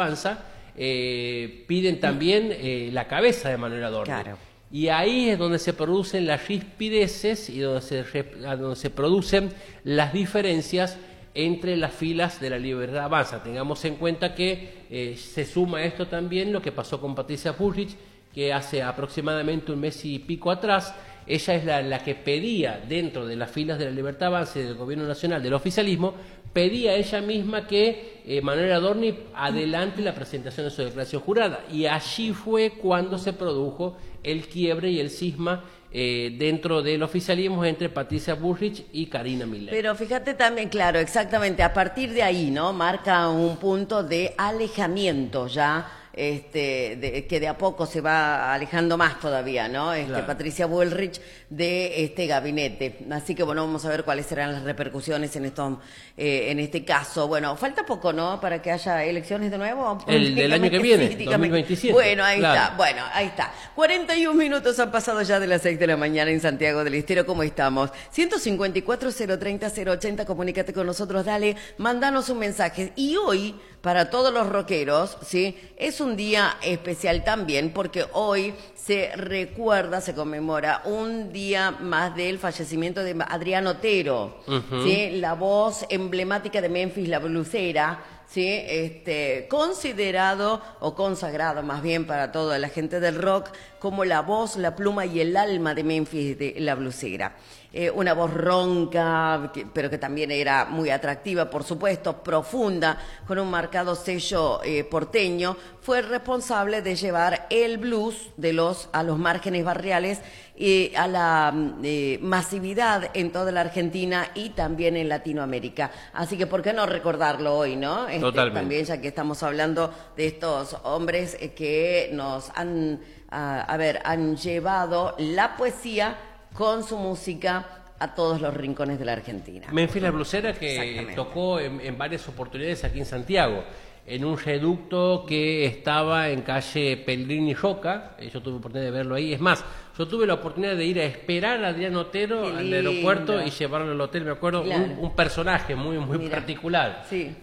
Avanza, piden también la cabeza de Manuel Adorni. Claro. Y ahí es donde se producen las rispideces y donde se producen las diferencias entre las filas de la Libertad Avanza. Tengamos en cuenta que se suma a esto también lo que pasó con Patricia Bullrich, que hace aproximadamente un mes y pico atrás, ella es la que pedía dentro de las filas de la Libertad Avanza y del Gobierno Nacional, del oficialismo, pedía ella misma que Manuel Adorni adelante la presentación de su declaración jurada. Y allí fue cuando se produjo el quiebre y el cisma dentro del oficialismo entre Patricia Bullrich y Karina Milei. Pero fíjate también, claro, exactamente, a partir de ahí, ¿no? Marca un punto de alejamiento ya, que de a poco se va alejando más todavía, ¿no? Claro. Patricia Bullrich de este gabinete. Así que bueno, vamos a ver cuáles serán las repercusiones en este caso. Bueno, falta poco, ¿no? Para que haya elecciones de nuevo. El año que viene, 2027. Bueno, ahí está. Bueno, ahí está. 41 minutos han pasado ya de las 6 de la mañana en Santiago del Estero. ¿Cómo estamos? 154-030-080. Comunícate con nosotros, dale, mandanos un mensaje. Y hoy, para todos los rockeros, ¿sí? Es un día especial también porque hoy se recuerda, se conmemora un día más del fallecimiento de Adrián Otero, ¿sí? La voz emblemática de Memphis, la blusera, ¿sí? Considerado o consagrado más bien para toda la gente del rock como la voz, la pluma y el alma de Memphis, de la blusera. Una voz ronca, pero que también era muy atractiva, por supuesto, profunda, con un marcado sello porteño, fue responsable de llevar el blues a los márgenes barriales y a la masividad en toda la Argentina y también en Latinoamérica. Así que, ¿por qué no recordarlo hoy, no? Totalmente. También, ya que estamos hablando de estos hombres que nos han llevado la poesía con su música a todos los rincones de la Argentina. Memphis la blusera, que tocó en varias oportunidades aquí en Santiago, en un reducto que estaba en calle Pellegrini y Roca. Yo tuve la oportunidad de verlo ahí. Es más, yo tuve la oportunidad de ir a esperar a Adrián Otero al aeropuerto y llevarlo al hotel. Me acuerdo, claro. un personaje muy particular. Sí.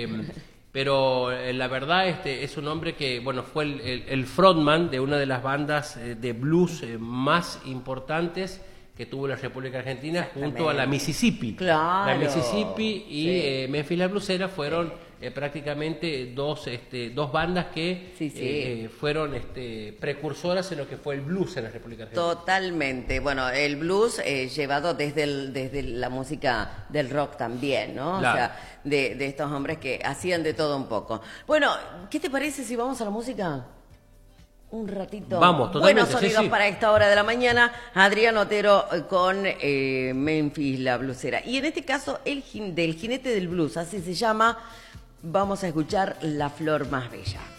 Pero la verdad es un hombre que, bueno, fue el frontman de una de las bandas de blues más importantes que tuvo la República Argentina, junto a la Mississippi. Claro. La Mississippi y Memphis la blusera fueron prácticamente dos bandas que fueron precursoras en lo que fue el blues en la República Argentina. Totalmente. Bueno, el blues llevado desde la música del rock también, ¿no? Claro. O sea, de estos hombres que hacían de todo un poco. Bueno, ¿qué te parece si vamos a la música? Un ratito. Vamos, totalmente. Buenos sonidos para esta hora de la mañana. Adrián Otero con Memphis la blusera. Y en este caso, del jinete del blues, así se llama. Vamos a escuchar La Flor Más Bella.